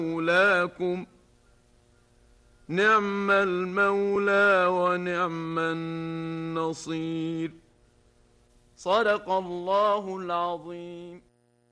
مولاكم نعم المولى ونعم النصير. صدق الله العظيم.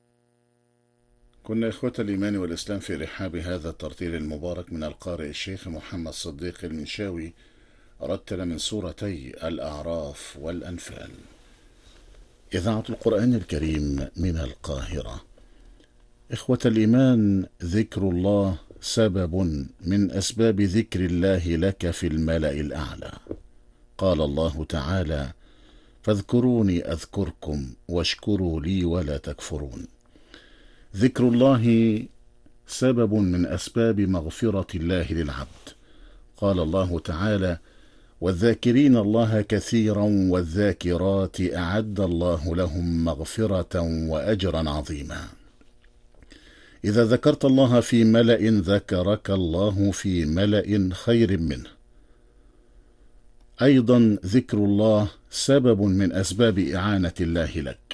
كنا إخوة الإيمان والإسلام في رحاب هذا الترتيل المبارك من القارئ الشيخ محمد صديق المنشاوي، رتل من سورتي الأعراف والأنفال. إذاعة القرآن الكريم من القاهرة. إخوة الإيمان، ذكر الله سبب من أسباب ذكر الله لك في الملأ الأعلى. قال الله تعالى: فاذكروني أذكركم واشكروا لي ولا تكفرون. ذكر الله سبب من أسباب مغفرة الله للعبد. قال الله تعالى: والذاكرين الله كثيرا والذاكرات أعد الله لهم مغفرة وأجرا عظيما. إذا ذكرت الله في ملأ ذكرك الله في ملأ خير منه. أيضا ذكر الله سبب من أسباب إعانة الله لك.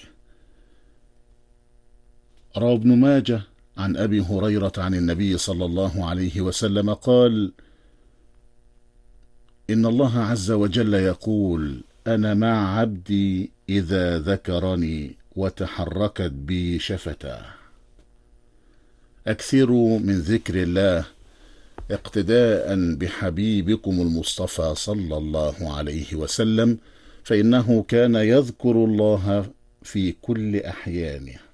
روى ابن ماجه عن أبي هريرة عن النبي صلى الله عليه وسلم قال: إن الله عز وجل يقول: أنا مع عبدي إذا ذكرني وتحركت بي شفتاه. أكثروا من ذكر الله اقتداء بحبيبكم المصطفى صلى الله عليه وسلم، فإنه كان يذكر الله في كل أحيانه